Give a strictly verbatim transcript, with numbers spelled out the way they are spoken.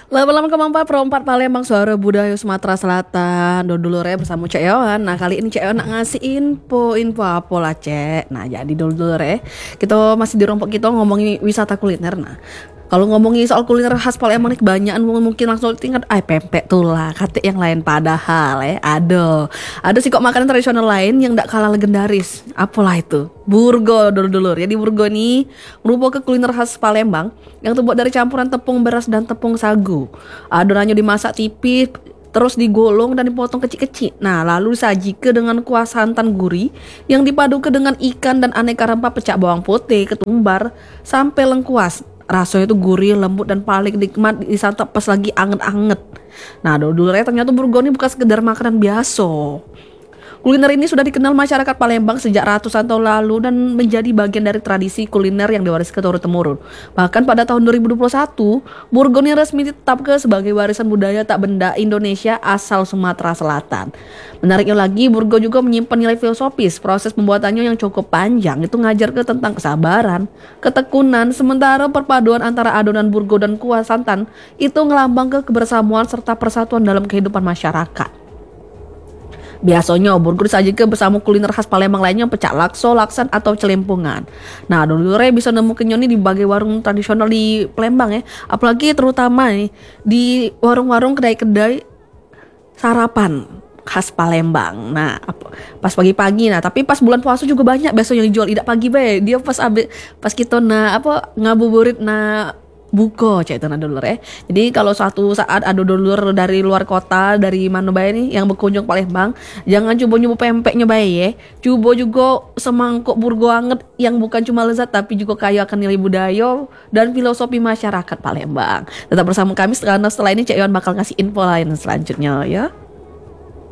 Lama-lama kemampa perempat Palembang Suara Budaya Sumatera Selatan Dodolore bersama Cek Yohan. Nah kali ini Cek Yohan nak ngasih info-info apa lah Cek. Nah jadi Dodolore kita masih di rompok kita ngomongin wisata kuliner. Nah kalau ngomongin soal kuliner khas Palembang nih kebanyakan mungkin langsung tingkat ay pempek tuh lah kate yang lain padahal ya ada ada sih kok makanan tradisional lain yang tidak kalah legendaris. Apalah itu? Burgo dulur-dulur. Jadi burgo ini merupakan kuliner khas Palembang yang terbuat dari campuran tepung beras dan tepung sagu. Adonannya dimasak tipis, terus digolong dan dipotong kecil-kecil. Nah, lalu disajikan dengan kuah santan gurih yang dipadukan dengan ikan dan aneka rempah pecah bawang putih, ketumbar, sampai lengkuas. Rasanya itu gurih, lembut dan paling nikmat disantap pas lagi anget-anget. Nah, dulurnya ternyata burgo ini bukan sekedar makanan biasa. Kuliner ini sudah dikenal masyarakat Palembang sejak ratusan tahun lalu dan menjadi bagian dari tradisi kuliner yang diwariskan turun-temurun. Bahkan pada tahun dua ribu dua puluh satu, burgo ini resmi ditetapkan sebagai warisan budaya tak benda Indonesia asal Sumatera Selatan. Menariknya lagi, burgo juga menyimpan nilai filosofis. Proses pembuatannya yang cukup panjang itu ngajarkan tentang kesabaran, ketekunan, sementara perpaduan antara adonan burgo dan kuah santan itu ngelambang ke kebersamaan serta persatuan dalam kehidupan masyarakat. Biasanya burger disajikan bersama kuliner khas Palembang lainnya pecak lakso, laksan atau celimpungan. Nah, dulure bisa nemukan ini di berbagai warung tradisional di Palembang ya. Apalagi terutama nih di warung-warung kedai-kedai sarapan khas Palembang. Nah, pas pagi-pagi nah, tapi pas bulan puasa juga banyak biasanya yang jual idak pagi bae. Dia pas abe pas kita nah apa ngabuburit nah buko cek itu dulur ya. Jadi kalau suatu saat ada dulur dari luar kota dari mana bae nih yang berkunjung Palembang, jangan coba nyoba pempeknya bae ya. Coba juga semangkuk burgo anget yang bukan cuma lezat tapi juga kaya akan nilai budaya dan filosofi masyarakat Palembang. Tetap bersama kami karena setelah ini Cek Yohan bakal ngasih info lain selanjutnya ya.